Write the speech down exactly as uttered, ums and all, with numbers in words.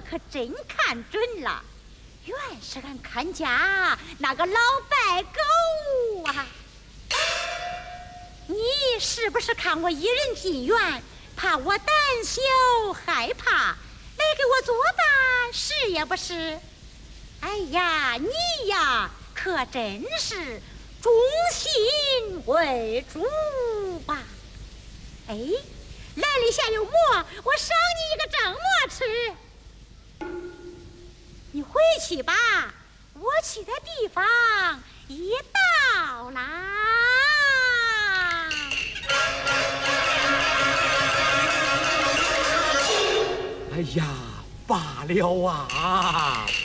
可真看准了，原是俺看家那个老白狗啊！你是不是看我一人进园，怕我胆小害怕，来给我作伴？是也不是？哎呀，你呀，可真是忠心为主吧？哎，来里下有馍，我赏你一个张馍吃。你回去吧，我去的地方已到啦。 哎呀，罢了啊！